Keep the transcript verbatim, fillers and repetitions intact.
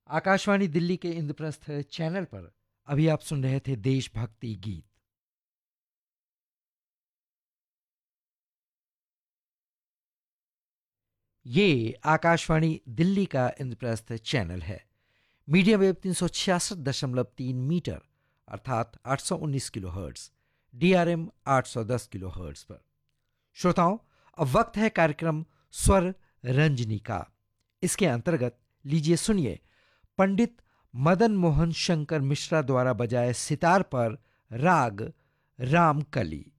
आकाशवाणी दिल्ली के इंद्रप्रस्थ चैनल पर अभी आप सुन रहे थे देशभक्ति गीत। ये आकाशवाणी दिल्ली का इंद्रप्रस्थ चैनल है। मीडियम वेव तीन सौ छियासठ दशमलव तीन मीटर अर्थात आठ सौ उन्नीस किलो हर्ट्स, डीआरएम आठ सौ दस किलो हर्ट्स पर। श्रोताओं, अब वक्त है कार्यक्रम स्वर रंजनी का। इसके अंतर्गत लीजिए सुनिए पंडित मदन मोहन शंकर मिश्रा द्वारा बजाए सितार पर राग रामकली।